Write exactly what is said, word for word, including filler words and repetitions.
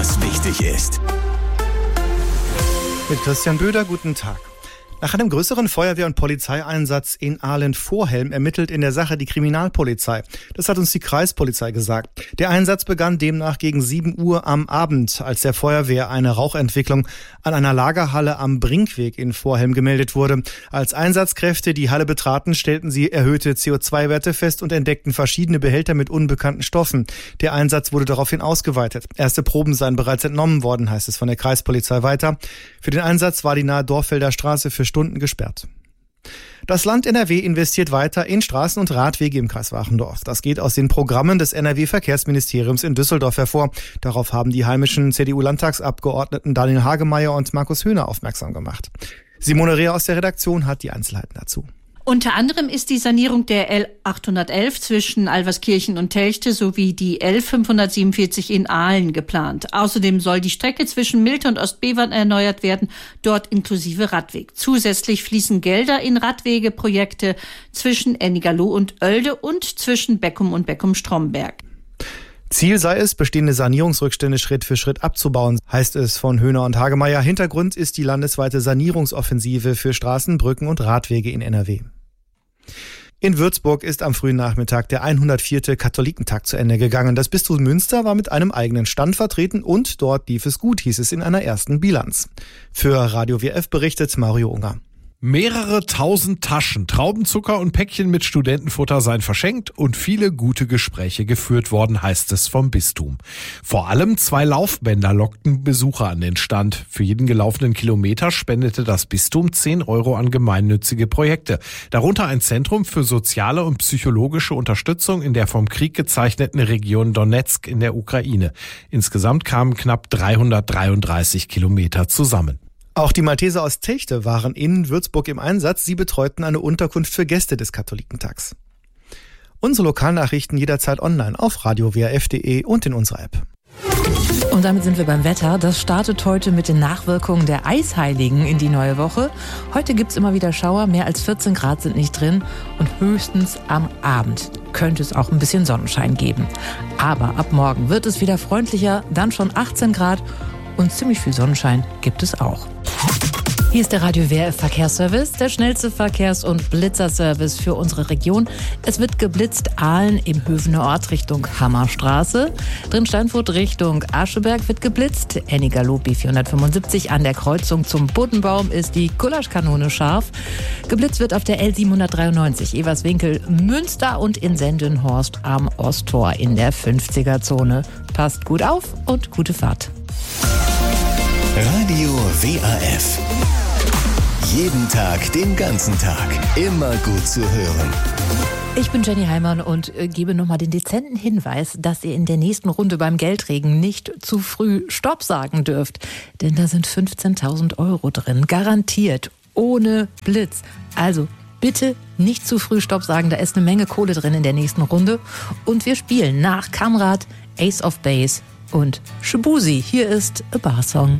was wichtig ist. Mit Christian Böder, guten Tag. Nach einem größeren Feuerwehr- und Polizeieinsatz in Ahlen-Vorhelm ermittelt in der Sache die Kriminalpolizei. Das hat uns die Kreispolizei gesagt. Der Einsatz begann demnach gegen sieben Uhr am Abend, als der Feuerwehr eine Rauchentwicklung an einer Lagerhalle am Brinkweg in Vorhelm gemeldet wurde. Als Einsatzkräfte die Halle betraten, stellten sie erhöhte C O zwei Werte fest und entdeckten verschiedene Behälter mit unbekannten Stoffen. Der Einsatz wurde daraufhin ausgeweitet. Erste Proben seien bereits entnommen worden, heißt es von der Kreispolizei weiter. Für den Einsatz war die nahe Dorfelder Straße für Stunden gesperrt. Das Land N R W investiert weiter in Straßen und Radwege im Kreis Wachendorf. Das geht aus den Programmen des N R W-Verkehrsministeriums in Düsseldorf hervor. Darauf haben die heimischen C D U-Landtagsabgeordneten Daniel Hagemeyer und Markus Höhner aufmerksam gemacht. Simone Rehr aus der Redaktion hat die Einzelheiten dazu. Unter anderem ist die Sanierung der L achthundertelf zwischen Alverskirchen und Telchte sowie die L fünfhundertsiebenundvierzig in Ahlen geplant. Außerdem soll die Strecke zwischen Milte und Ostbevern erneuert werden, dort inklusive Radweg. Zusätzlich fließen Gelder in Radwegeprojekte zwischen Ennigerloh und Oelde und zwischen Beckum und Beckum-Stromberg. Ziel sei es, bestehende Sanierungsrückstände Schritt für Schritt abzubauen, heißt es von Höhner und Hagemeyer. Hintergrund ist die landesweite Sanierungsoffensive für Straßen, Brücken und Radwege in N R W. In Würzburg ist am frühen Nachmittag der hundertvierte Katholikentag zu Ende gegangen. Das Bistum Münster war mit einem eigenen Stand vertreten und dort lief es gut, hieß es in einer ersten Bilanz. Für Radio W F berichtet Mario Unger. Mehrere tausend Taschen, Traubenzucker und Päckchen mit Studentenfutter seien verschenkt und viele gute Gespräche geführt worden, heißt es vom Bistum. Vor allem zwei Laufbänder lockten Besucher an den Stand. Für jeden gelaufenen Kilometer spendete das Bistum zehn Euro an gemeinnützige Projekte. Darunter ein Zentrum für soziale und psychologische Unterstützung in der vom Krieg gezeichneten Region Donezk in der Ukraine. Insgesamt kamen knapp dreihundertdreiunddreißig Kilometer zusammen. Auch die Malteser aus Telchte waren in Würzburg im Einsatz. Sie betreuten eine Unterkunft für Gäste des Katholikentags. Unsere Lokalnachrichten jederzeit online auf radio w r f punkt d e und in unserer App. Und damit sind wir beim Wetter. Das startet heute mit den Nachwirkungen der Eisheiligen in die neue Woche. Heute gibt's immer wieder Schauer, mehr als vierzehn Grad sind nicht drin und höchstens am Abend könnte es auch ein bisschen Sonnenschein geben. Aber ab morgen wird es wieder freundlicher, dann schon achtzehn Grad und ziemlich viel Sonnenschein gibt es auch. Hier ist der Radio W R F Verkehrsservice, der schnellste Verkehrs- und Blitzerservice für unsere Region. Es wird geblitzt Ahlen im Hövener Ort Richtung Hammerstraße. Drin Steinfurt Richtung Ascheberg wird geblitzt. Ennigerloh B vierhundertfünfundsiebzig an der Kreuzung zum Buddenbaum ist die Gulaschkanone scharf. Geblitzt wird auf der L siebenhundertdreiundneunzig Everswinkel Münster und in Sendenhorst am Osttor in der fünfziger-Zone. Passt gut auf und gute Fahrt. Radio W A F. Jeden Tag, den ganzen Tag. Immer gut zu hören. Ich bin Jenny Heimann und äh, gebe nochmal den dezenten Hinweis, dass ihr in der nächsten Runde beim Geldregen nicht zu früh Stopp sagen dürft. Denn da sind fünfzehntausend Euro drin. Garantiert. Ohne Blitz. Also bitte nicht zu früh Stopp sagen. Da ist eine Menge Kohle drin in der nächsten Runde. Und wir spielen nach Kamrat, Ace of Base und Shabuzi. Hier ist A Bar Song.